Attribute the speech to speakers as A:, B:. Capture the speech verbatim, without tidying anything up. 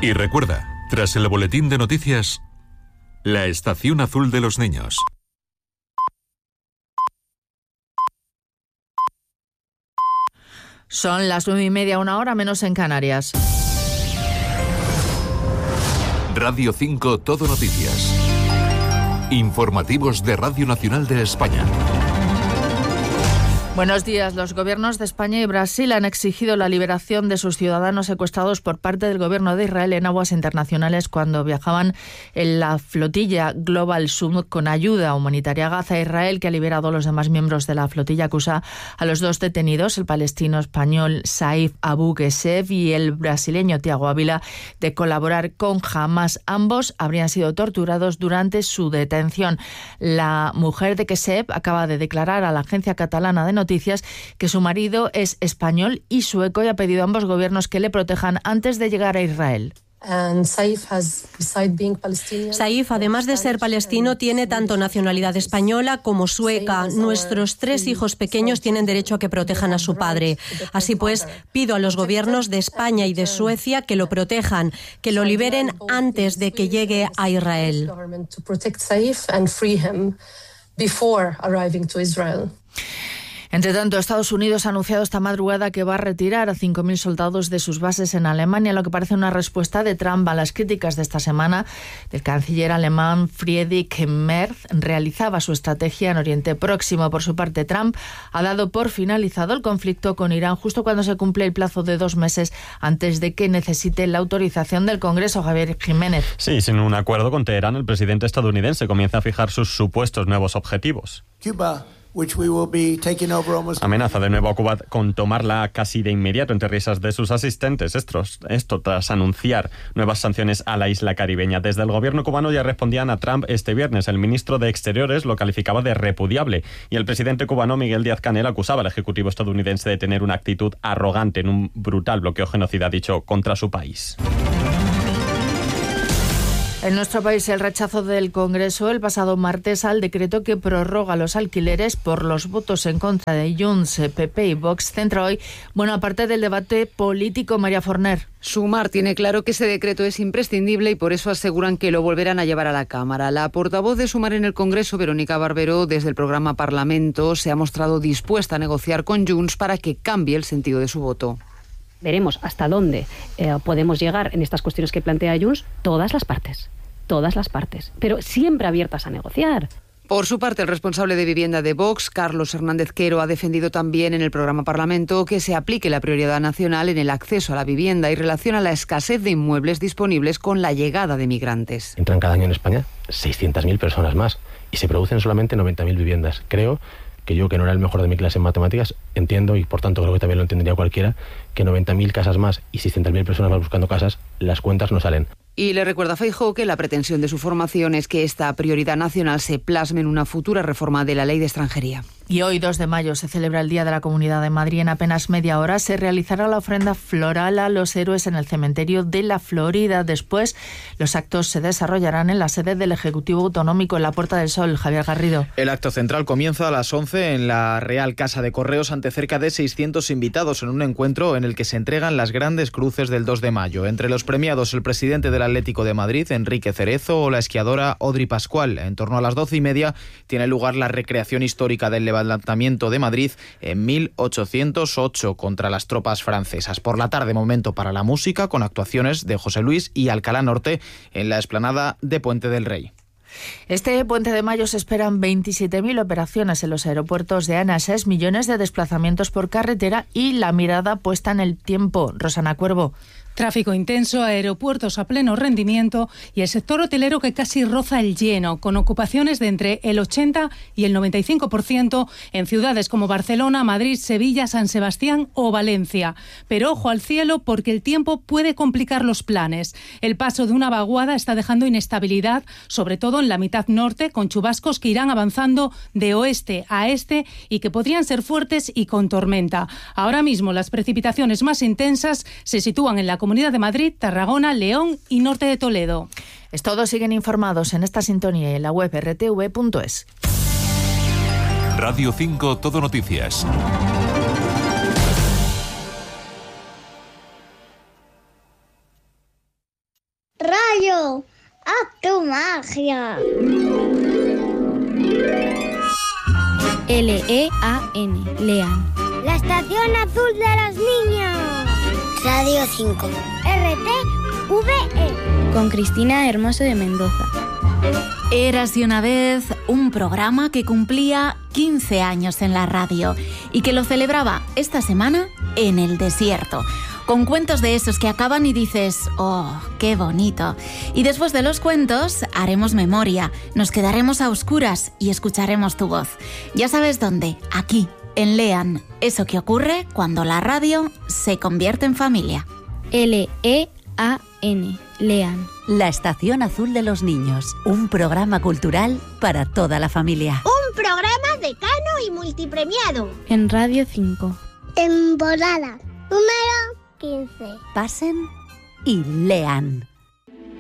A: Y recuerda, tras el boletín de noticias, la estación azul de los niños.
B: Son las nueve y media, una hora menos en Canarias.
A: Radio cinco Todo Noticias. Informativos de Radio Nacional de España.
B: Buenos días. Los gobiernos de España y Brasil han exigido la liberación de sus ciudadanos secuestrados por parte del gobierno de Israel en aguas internacionales cuando viajaban en la flotilla Global Sum con ayuda humanitaria a Gaza. Israel, que ha liberado a los demás miembros de la flotilla, acusa a los dos detenidos, el palestino español Saif Abu Ghessef y el brasileño Tiago Ávila, de colaborar con Hamas. Ambos habrían sido torturados durante su detención. La mujer de Ghessef acaba de declarar a la agencia catalana de noticias que su marido es español y sueco y ha pedido a ambos gobiernos que le protejan antes de llegar a Israel.
C: Saif, además de ser palestino, tiene tanto nacionalidad española como sueca. Nuestros tres hijos pequeños tienen derecho a que protejan a su padre. Así pues, pido a los gobiernos de España y de Suecia que lo protejan, que lo liberen antes de que llegue a Israel.
B: Entre tanto, Estados Unidos ha anunciado esta madrugada que va a retirar a cinco mil soldados de sus bases en Alemania, lo que parece una respuesta de Trump a las críticas de esta semana del canciller alemán Friedrich Merz. Realizaba su estrategia en Oriente Próximo. Por su parte, Trump ha dado por finalizado el conflicto con Irán justo cuando se cumple el plazo de dos meses antes de que necesite la autorización del Congreso. Javier Jiménez.
D: Sí, sin un acuerdo con Teherán, el presidente estadounidense comienza a fijar sus supuestos nuevos objetivos.
E: Cuba. Which we will be taking over almost...
D: Amenaza de nuevo a Cuba con tomarla casi de inmediato, entre risas de sus asistentes. Esto, esto tras anunciar nuevas sanciones a la isla caribeña. Desde el gobierno cubano ya respondían a Trump este viernes. El ministro de Exteriores lo calificaba de repudiable y el presidente cubano Miguel Díaz-Canel acusaba al ejecutivo estadounidense de tener una actitud arrogante en un brutal bloqueo genocida, dicho, contra su país.
B: En nuestro país, el rechazo del Congreso el pasado martes al decreto que prorroga los alquileres por los votos en contra de Junts, P P y Vox centra hoy buena parte del debate político. María Forner.
F: Sumar tiene claro que ese decreto es imprescindible y por eso aseguran que lo volverán a llevar a la Cámara. La portavoz de Sumar en el Congreso, Verónica Barbero, desde el programa Parlamento, se ha mostrado dispuesta a negociar con Junts para que cambie el sentido de su voto.
G: Veremos hasta dónde eh, podemos llegar en estas cuestiones que plantea Junts, todas las partes, todas las partes, pero siempre abiertas a negociar.
F: Por su parte, el responsable de vivienda de Vox, Carlos Hernández Quero, ha defendido también en el programa Parlamento que se aplique la prioridad nacional en el acceso a la vivienda y relaciona la escasez de inmuebles disponibles con la llegada de migrantes.
H: Entran cada año en España seiscientas mil personas más y se producen solamente noventa mil viviendas. Creo que yo, que no era el mejor de mi clase en matemáticas, entiendo, y por tanto creo que también lo entendería cualquiera, que noventa mil casas más y seiscientas mil personas más buscando casas, las cuentas no salen.
F: Y le recuerda a Feijóo que la pretensión de su formación es que esta prioridad nacional se plasme en una futura reforma de la Ley de Extranjería.
B: Y hoy, dos de mayo, se celebra el Día de la Comunidad de Madrid. En apenas media hora se realizará la ofrenda floral a los héroes en el cementerio de la Florida. Después, los actos se desarrollarán en la sede del Ejecutivo Autonómico, en la Puerta del Sol. Javier Garrido.
I: El acto central comienza a las once en la Real Casa de Correos ante cerca de seiscientos invitados en un encuentro en el que se entregan las grandes cruces del dos de mayo. Entre los premiados, el presidente del Atlético de Madrid, Enrique Cerezo, o la esquiadora Audrey Pascual. En torno a las doce y media tiene lugar la recreación histórica del levantamiento de Madrid en mil ochocientos ocho contra las tropas francesas. Por la tarde, momento para la música, con actuaciones de José Luis y Alcalá Norte en la explanada de Puente del Rey.
B: Este puente de mayo se esperan veintisiete mil operaciones en los aeropuertos de ANA, seis millones de desplazamientos por carretera y la mirada puesta en el tiempo. Rosana Cuervo.
J: Tráfico intenso, aeropuertos a pleno rendimiento y el sector hotelero que casi roza el lleno, con ocupaciones de entre el ochenta y el noventa y cinco por ciento en ciudades como Barcelona, Madrid, Sevilla, San Sebastián o Valencia. Pero ojo al cielo, porque el tiempo puede complicar los planes. El paso de una vaguada está dejando inestabilidad, sobre todo en la mitad norte, con chubascos que irán avanzando de oeste a este y que podrían ser fuertes y con tormenta. Ahora mismo las precipitaciones más intensas se sitúan en la Comunidad de Madrid, Tarragona, León y norte de Toledo.
B: Todos siguen informados en esta sintonía y en la web erre te ve punto es.
A: Radio cinco Todo Noticias.
K: Rayo, haz tu magia.
L: L E A N, Lean.
K: La estación azul de los niños. Radio cinco. R T V E.
L: Con Cristina Hermoso de Mendoza.
M: Érase una vez un programa que cumplía quince años en la radio y que lo celebraba esta semana en el desierto, con cuentos de esos que acaban y dices, ¡oh, qué bonito! Y después de los cuentos haremos memoria, nos quedaremos a oscuras y escucharemos tu voz. Ya sabes dónde, aquí, en Lean, eso que ocurre cuando la radio se convierte en familia.
L: L E A N, Lean.
N: La Estación Azul de los Niños, un programa cultural para toda la familia.
K: Un programa decano y multipremiado.
L: En Radio cinco.
K: Temporada número quince.
N: Pasen y lean.